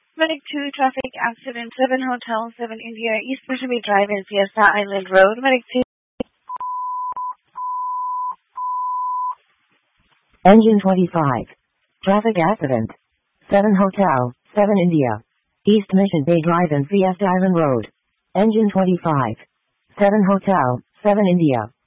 Medic 2, traffic accident, 7 Hotel, 7 India, East Pacific Drive in Fiesta Island Road. Medic 2. Engine 25. Traffic accident. 7 Hotel, 7 India. East Mission Bay Drive and Fiesta Island Road. Engine 25. 7 Hotel, 7 India.